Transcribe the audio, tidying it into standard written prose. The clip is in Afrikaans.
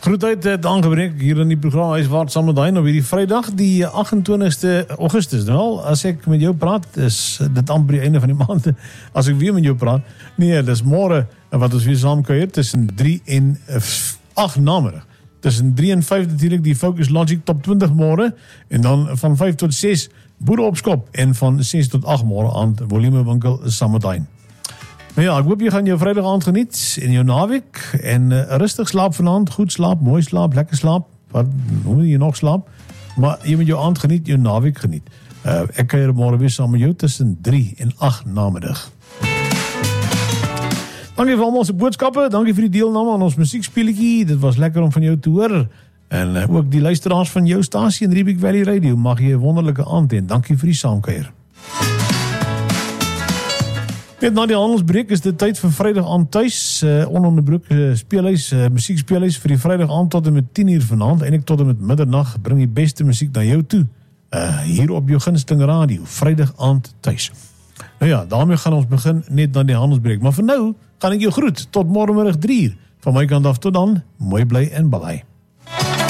Groet uit het aangebreek hier in die program Huiswaarts saam met Hein op hierdie Vrydag, die 28ste Augustus. Nou, as ek met jou praat, is dit amper die einde van die maand. As ek weer met jou praat, nee, dis môre wat ons weer saam kuier tussen 3 en 8 namiddag. Tussen 3 en 5 natuurlijk die Focus Logic Top 20 môre en dan van 5 tot 6 Boere op Skop en van 6 tot 8 môre aand Volume Winkel saam met Hein. Nou ja, ek hoop jy gaan jou Vrydag aand geniet en jou naweek en rustig slaap vanaand, goed slaap, mooi slaap, lekker slaap, hoe moet jy nog slaap, maar jy moet jou aand geniet, jou naweek geniet. Ek kuier môre weer saam met jou tussen 3 en 8 namiddag. Dankie vir almal se boodskappe, dankie vir die deelname aan ons musiekspeletjie, dit was lekker om van jou te hoor, en ook die luisteraars van jou stasie in Riebeek Valley Radio, mag jy 'n wonderlike aand hê, dankie vir die saamkuier. Net na die handelsbreek is dit tyd vir Vrydag aand tuis, ononderbroek speelhuis, musiekspeelhuis vir die Vrydag aand tot en met 10:00 vanaand, eintlik tot en met middernag, bring die beste musiek na jou toe, hier op jou gunsteling radio, Vrydag aand tuis. Nou ja, daarmee gaan ons begin net na die handelsbreek, maar vir nou gaan ek jou groet, tot môremiddag 3:00, van my kant af tot dan, mooi bly en bye.